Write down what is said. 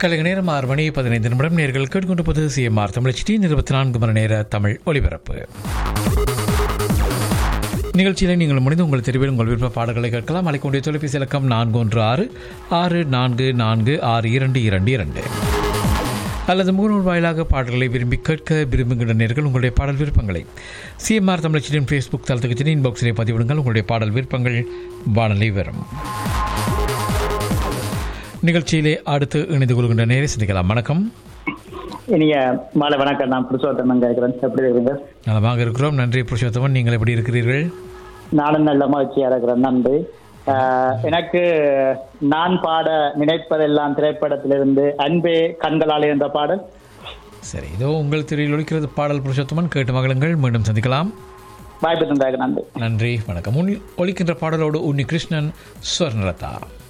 கலைஞர் நேரம் 6 மணி 15 நிமிடம். நேர்கள் கேட்டுக்கொண்டிருப்பது சிஎம்ஆர் தமிழ் HT 24 மணி நேர தமிழ் ஒலிபரப்பு நிகழ்ச்சியில் நீங்கள் முடிந்து உங்கள் தெரிவில் உங்கள் விருப்ப பாடல்களை கேட்கலாம். அழைக்கக்கூடிய தொலைபேசி இலக்கம் 416-644-6222 அல்லது முகநூல் வாயிலாக பாடல்களை விரும்பி கேட்க விரும்புகின்ற நேர்கள் உங்களுடைய பாடல் விருப்பங்களை சிஎம்ஆர் தமிழ் HTயின் ஃபேஸ்புக் தளத்துக்கு சென்று இன்பாக்ஸிலே பதிவிடுங்கள். உங்களுடைய பாடல் விருப்பங்கள் வானொலி வரும். நிகழ்ச்சியிலே அடுத்து இணைந்து கொள்கின்ற நேரை சந்திக்கலாம். வணக்கம். இனிய மாலை வணக்கம். நான் புருஷோத்தமன் கேட்கிறேன். எப்படி இருக்கீங்க? நலமாக இருக்கிறோம், நன்றி புருஷோத்தமன். நீங்கள் எப்படி இருக்கிறீர்கள்? நானும் நல்ல மகிழ்ச்சியா இருக்கிறேன், நன்றி. எனக்கு நான் பாட நினைப்பதெல்லாம் திரைப்படத்திலிருந்து அன்பே கண்களால் என்ற பாடல். சரி, இதோ உங்கள் திரையில் ஒலிக்கிறது பாடல். புருஷோத்தமன், கேட்டு மகளுங்கள். மீண்டும் சந்திக்கலாம். வாய்ப்பு தந்தாங்க, நன்றி. நன்றி, வணக்கம். ஒலிக்கின்ற பாடலோடு உன்னி கிருஷ்ணன், ஸ்வர்ணலதா.